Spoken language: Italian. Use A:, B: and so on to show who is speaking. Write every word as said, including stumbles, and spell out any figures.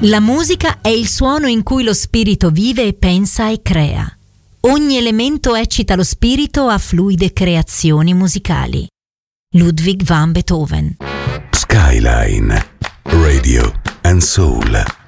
A: La musica è il suono in cui lo spirito vive e pensa e crea. Ogni elemento eccita lo spirito a fluide creazioni musicali. Ludwig van Beethoven.
B: Skyline Radio and Soul.